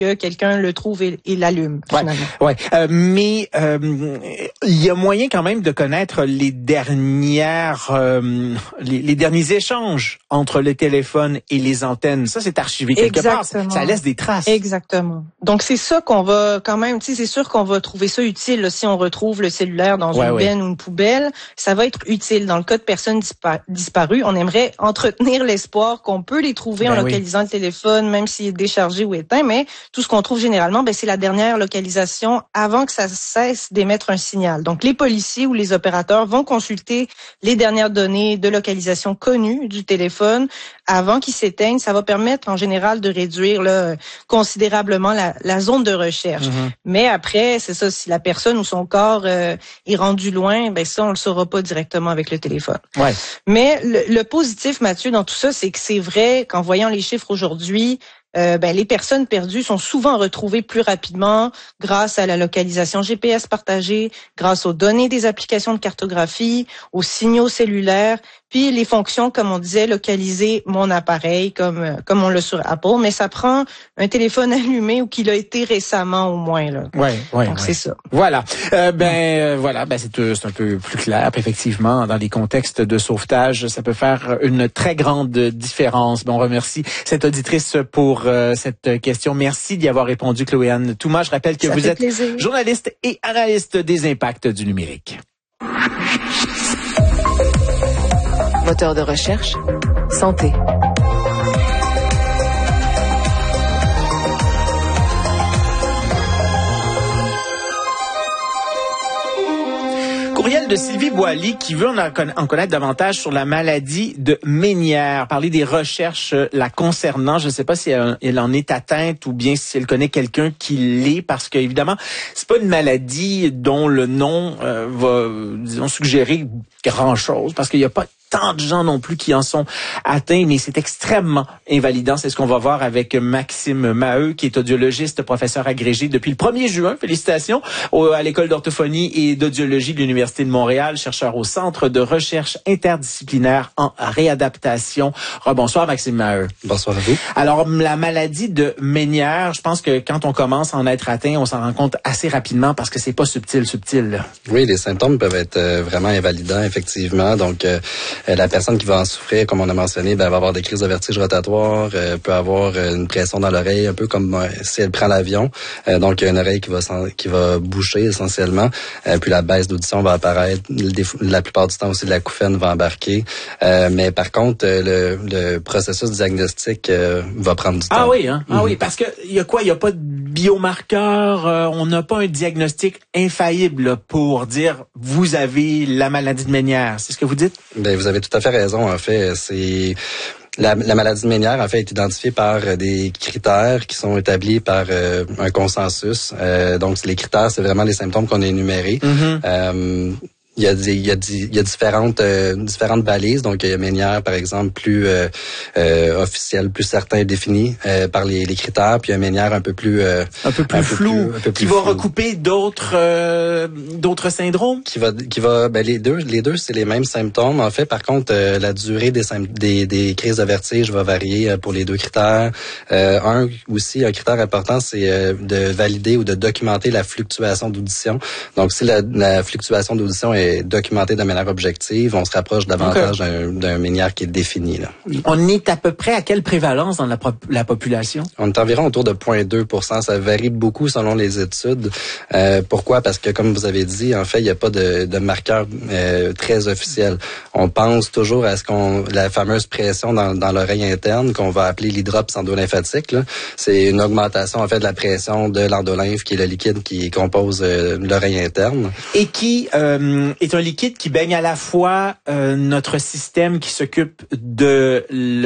que quelqu'un le trouve et l'allume, finalement. Ouais. Mais il y a moyen quand même de connaître les derniers échanges entre le téléphone et les antennes. Ça, c'est archivé quelque part. Ça laisse des traces. Exactement. Donc, c'est ça qu'on va quand même, tu sais, c'est sûr qu'on va trouver ça utile, là, si on retrouve le cellulaire dans une benne ou une poubelle. Ça va être utile. Dans le cas de personnes disparues, on aimerait entretenir l'espoir qu'on peut les trouver en localisant le téléphone, même s'il est déchargé ou éteint, mais tout ce qu'on trouve généralement, c'est la dernière localisation avant que ça cesse d'émettre un signal. Donc, les policiers ou les opérateurs vont consulter les dernières données de localisation connues du téléphone avant qu'il s'éteigne. Ça va permettre en général de réduire considérablement la zone de recherche. Mais après, c'est ça, si la personne ou son corps est rendu loin, ça, on le saura pas directement avec le téléphone. Ouais. Mais le positif, Mathieu, dans tout ça, c'est que c'est vrai qu'en voyant les chiffres aujourd'hui, les personnes perdues sont souvent retrouvées plus rapidement grâce à la localisation GPS partagée, grâce aux données des applications de cartographie, aux signaux cellulaires, puis les fonctions, comme on disait, localiser mon appareil, comme on l'a sur Apple, mais ça prend un téléphone allumé ou qu'il a été récemment au moins, là. Donc, c'est ça. Voilà. C'est un peu plus clair. Effectivement, dans les contextes de sauvetage, ça peut faire une très grande différence. On remercie cette auditrice pour cette question. Merci d'y avoir répondu, Chloé-Anne Thomas. Je rappelle que vous êtes journaliste et analyste des impacts du numérique. Moteur de recherche, santé. Courriel de Sylvie Boily qui veut en connaître davantage sur la maladie de Ménière, parler des recherches la concernant. Je ne sais pas si elle en est atteinte ou bien si elle connaît quelqu'un qui l'est, parce que évidemment, c'est pas une maladie dont le nom va, disons, suggérer grand-chose, parce qu'il n'y a pas tant de gens non plus qui en sont atteints, mais c'est extrêmement invalidant. C'est ce qu'on va voir avec Maxime Maheu, qui est audiologiste, professeur agrégé depuis le 1er juin. Félicitations à l'École d'orthophonie et d'audiologie de l'Université de Montréal, chercheur au Centre de recherche interdisciplinaire en réadaptation. Bonsoir, Maxime Maheu. Bonsoir à vous. Alors, la maladie de Ménière, je pense que quand on commence à en être atteint, on s'en rend compte assez rapidement parce que c'est pas subtil. Là. Oui, les symptômes peuvent être vraiment invalidants, effectivement. Donc, la personne qui va en souffrir, comme on a mentionné, va avoir des crises de vertige rotatoire, peut avoir une pression dans l'oreille, un peu comme si elle prend l'avion. Donc, il y a une oreille qui va boucher essentiellement. Puis la baisse d'audition va apparaître. La plupart du temps aussi, la couffaine va embarquer. Mais par contre, le processus diagnostique va prendre du temps. Ah oui, hein? Ah oui, parce que il y a quoi? Il y a pas de biomarqueur. On n'a pas un diagnostic infaillible là, pour dire vous avez la maladie de Ménière. C'est ce que vous dites? Ben, vous avez tout à fait raison. En fait, c'est la maladie de Ménière, en fait, est identifiée par des critères qui sont établis par un consensus. Donc, les critères, c'est vraiment les symptômes qu'on a énumérés. Il y a différentes balises. Donc, il y a Ménière, par exemple, plus officielle, plus certain, défini par les critères. Puis il y a Ménière un peu plus flou, qui va recouper d'autres syndromes. Qui va les deux c'est les mêmes symptômes. En fait, par contre, la durée des crises de vertige va varier pour les deux critères. Un critère important, c'est de valider ou de documenter la fluctuation d'audition. Donc, si la fluctuation d'audition est documentée de manière objective, on se rapproche davantage d'un Ménière qui est défini. Là. On est à peu près à quelle prévalence dans la population? On est environ autour de 0,2%. Ça varie beaucoup selon les études. Pourquoi? Parce que, comme vous avez dit, en fait, il n'y a pas de marqueur très officiel. On pense toujours à la fameuse pression dans l'oreille interne qu'on va appeler l'hydrops endolymphatique. C'est une augmentation, en fait, de la pression de l'endolymphe, qui est le liquide qui compose l'oreille interne. Et qui est un liquide qui baigne à la fois notre système qui s'occupe de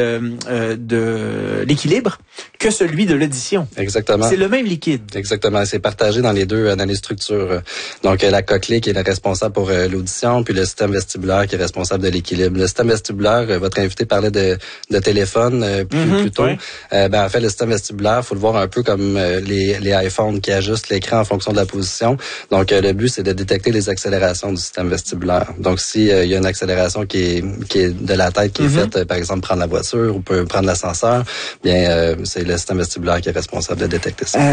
l'équilibre que celui de l'audition. Exactement. C'est le même liquide. Exactement. C'est partagé dans les structures. Donc, la cochlée qui est responsable pour l'audition, puis le système vestibulaire qui est responsable de l'équilibre. Le système vestibulaire, votre invité parlait de téléphone plus tôt. Oui. En fait, le système vestibulaire, faut le voir un peu comme les iPhones qui ajustent l'écran en fonction de la position. Donc, le but, c'est de détecter les accélérations du système vestibulaire. Donc, si il y a une accélération qui est de la tête qui est faite, par exemple, prendre la voiture ou prendre l'ascenseur, bien, c'est le système vestibulaire qui est responsable de détecter ça.